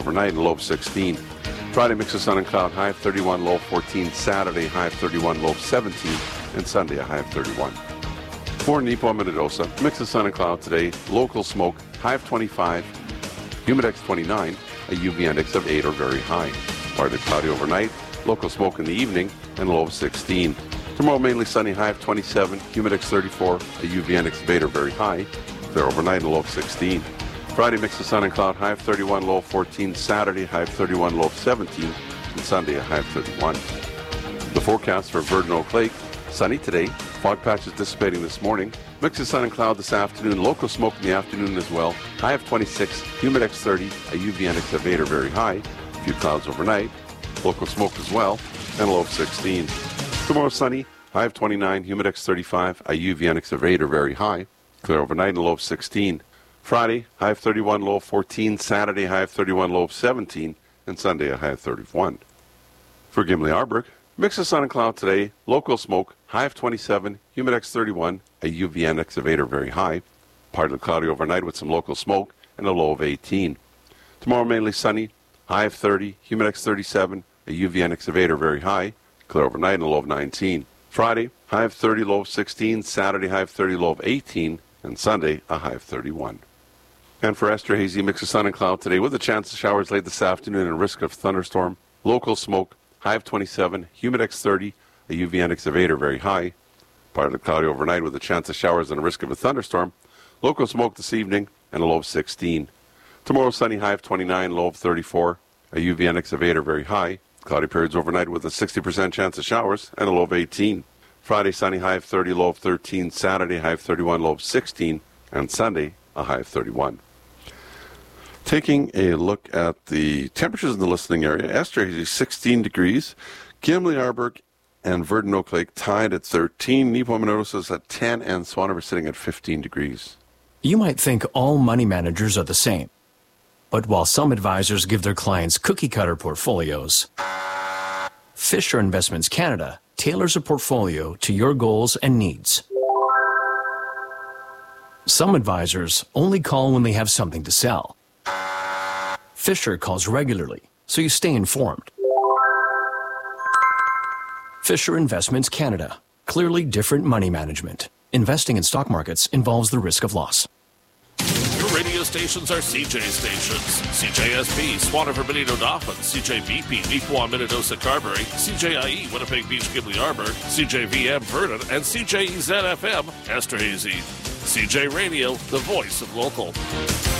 overnight and a low of 16. Friday, mix of sun and cloud, high of 31, low of 14. Saturday, high of 31, low of 17. And Sunday, a high of 31. For Nipo Minnedosa, mix of sun and cloud today, local smoke, high of 25, humidex 29, a UV index of 8 or very high. Partly cloudy overnight, local smoke in the evening, and low of 16. Tomorrow, mainly sunny, high of 27, humidex 34, a UV index of 8 or very high. There overnight, and a low of 16. Friday, mix of sun and cloud, high of 31, low of 14. Saturday, high of 31, low of 17. And Sunday, a high of 31. The forecast for Verdun Oak Lake, sunny today, fog patches dissipating this morning. Mix of sun and cloud this afternoon, local smoke in the afternoon as well. High of 26, humidex 30, a UV index of 8 or very high. A few clouds overnight, local smoke as well, and a low of 16. Tomorrow sunny, high of 29, humidex 35, a UV index of 8 or very high. Clear overnight and a low of 16. Friday, high of 31, low of 14. Saturday, high of 31, low of 17. And Sunday, a high of 31. For Gimli Arberg, mix of sun and cloud today, local smoke, high of 27, humidex 31, a UV index of 8 or very high. Partly cloudy overnight with some local smoke and a low of 18. Tomorrow, mainly sunny, high of 30, humidex 37, a UV index of 8 or very high. Clear overnight and a low of 19. Friday, high of 30, low of 16. Saturday, high of 30, low of 18. And Sunday, a high of 31. And for Esterhazy, mix of sun and cloud today with a chance of showers late this afternoon and risk of thunderstorm. Local smoke, high of 27, humidex 30, a UV index of 8 or very high. Partly cloudy overnight with a chance of showers and a risk of a thunderstorm. Local smoke this evening and a low of 16. Tomorrow, sunny, high of 29, low of 34, a UV index of 8 or very high. Cloudy periods overnight with a 60% chance of showers and a low of 18. Friday, sunny, high of 30, low of 13. Saturday, high of 31, low of 16. And Sunday, a high of 31. Taking a look at the temperatures in the listening area, Esterhazy 16 degrees, Gimli Arberg and Verdun Oak Lake tied at 13, Nipo Minnedosa is at 10, and Swan River sitting at 15 degrees. You might think all money managers are the same. But while some advisors give their clients cookie-cutter portfolios, Fisher Investments Canada tailors a portfolio to your goals and needs. Some advisors only call when they have something to sell. Fisher calls regularly, so you stay informed. Fisher Investments Canada. Clearly different money management. Investing in stock markets involves the risk of loss. Your radio stations are CJ stations. CJSP, Swan River, Benito Dauphin, CJBP, Nipoa, Minnedosa, Carberry, CJIE, Winnipeg Beach, Gimli Arberg, CJVM, Verdun, and CJEZ-FM, Esterhazy. CJ Radio, the voice of local.